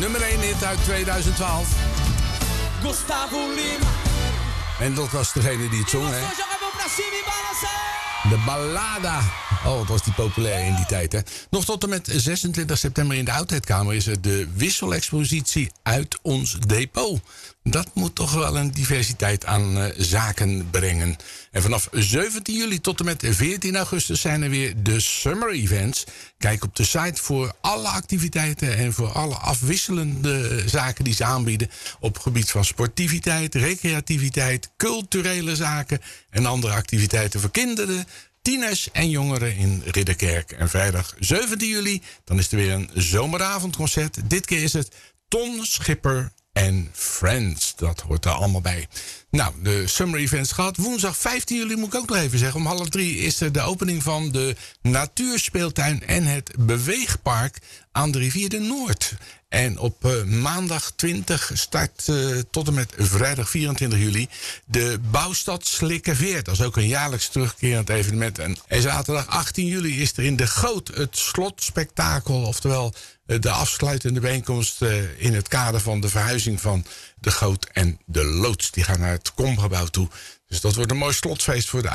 nummer 1 hit uit 2012. Gustavo Lima. En dat was degene die het zong, hè? De ballada. Oh, wat was die populair in die tijd, hè? Nog tot en met 26 september in de Oudheidkamer is er de wisselexpositie Uit ons Depot. Dat moet toch wel een diversiteit aan zaken brengen. En vanaf 17 juli tot en met 14 augustus zijn er weer de Summer Events. Kijk op de site voor alle activiteiten en voor alle afwisselende zaken die ze aanbieden. Op gebied van sportiviteit, recreativiteit, culturele zaken en andere activiteiten voor kinderen, tieners en jongeren in Ridderkerk. En vrijdag 17 juli, dan is er weer een zomeravondconcert. Dit keer is het Ton Schipper en Friends. Dat hoort er allemaal bij. Nou, de Summer Events gehad. Woensdag 15 juli moet ik ook nog even zeggen. Om 2:30 is er de opening van de Natuurspeeltuin en het Beweegpark aan de rivier de Noord. En op maandag 20 start tot en met vrijdag 24 juli de Bouwstad Slikkeveert. Dat is ook een jaarlijks terugkerend evenement. En zaterdag 18 juli is er in de Goot het slotspektakel, oftewel de afsluitende bijeenkomst in het kader van de verhuizing van de Goot en de Loods. Die gaan naar het Komgebouw toe. Dus dat wordt een mooi slotfeest voor de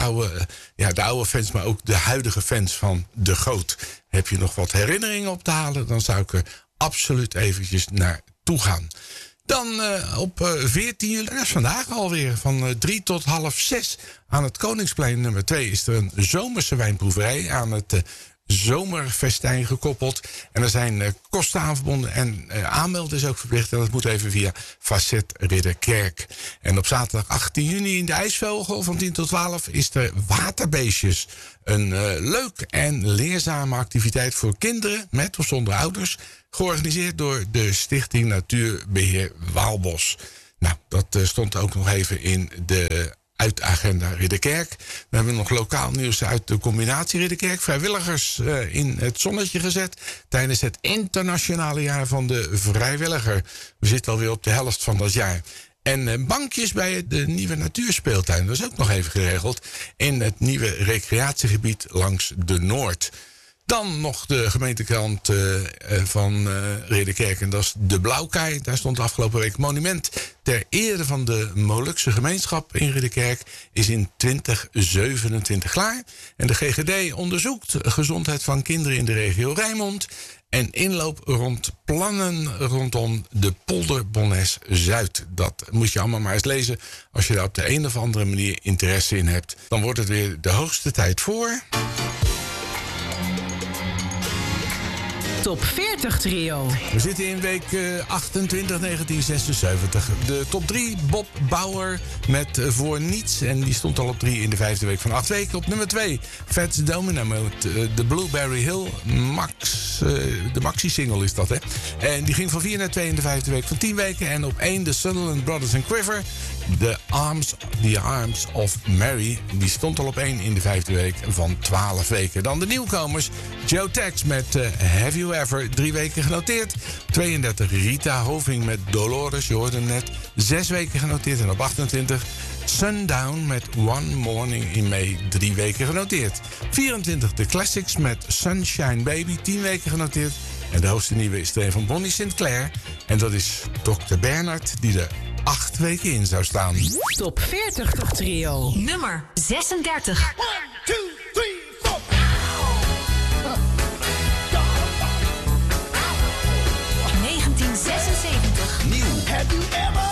oude fans, maar ook de huidige fans van de Goot. Heb je nog wat herinneringen op te halen, dan zou ik er absoluut eventjes naartoe gaan. Dan op 14 juli, dat is vandaag alweer, van 3 tot 5:30 aan het Koningsplein nummer 2 is er een zomerse wijnproeverij aan het zomerfestijn gekoppeld. En er zijn kosten aan verbonden en aanmelden is ook verplicht. En dat moet even via Facet Ridderkerk. En op zaterdag 18 juni in de IJsvogel van 10 tot 12 is er Waterbeestjes. Een leuk en leerzame activiteit voor kinderen met of zonder ouders. Georganiseerd door de Stichting Natuurbeheer Waalbos. Nou, dat stond ook nog even in de uitagenda Ridderkerk. We hebben nog lokaal nieuws uit de combinatie Ridderkerk. Vrijwilligers in het zonnetje gezet tijdens het internationale jaar van de vrijwilliger. We zitten alweer op de helft van dat jaar. En bankjes bij de nieuwe natuurspeeltuin. Dat is ook nog even geregeld in het nieuwe recreatiegebied langs de Noord. Dan nog de gemeentekrant van Ridderkerk. En dat is de Blauwkaai. Daar stond afgelopen week monument ter ere van de Molukse gemeenschap in Ridderkerk. Is in 2027 klaar. En de GGD onderzoekt gezondheid van kinderen in de regio Rijnmond. En inloop rond plannen rondom de polder Bonnes Zuid. Dat moet je allemaal maar eens lezen. Als je daar op de een of andere manier interesse in hebt. Dan wordt het weer de hoogste tijd voor Top 40 trio. We zitten in week 28, 1976. De top 3, Bob Bauer met Voor Niets. En die stond al op 3 in de 5e week van 8 weken. Op nummer 2, Fats Domino met The Blueberry Hill. De maxi-single is dat, hè. En die ging van 4 naar 2 in de 5e week van 10 weken. En op 1, de Sutherland Brothers and Quiver. The Arms of Mary. Die stond al op 1 in de 5e week van 12 weken. Dan de nieuwkomers. Joe Tex met Have You Ever, 3 weken genoteerd. 32, Rita Hoving met Dolores, je hoorde hem net. 6 weken genoteerd. En op 28, Sundown met One Morning in May, 3 weken genoteerd. 24, The Classics met Sunshine Baby, 10 weken genoteerd. En de hoogste nieuwe is er een van Bonnie Sinclair. En dat is Dr. Bernard, die er 8 weken in zou staan. Top 40 top trio. Nummer 36. 1, 2, 3, 4. 1976. Nieuw. Have you ever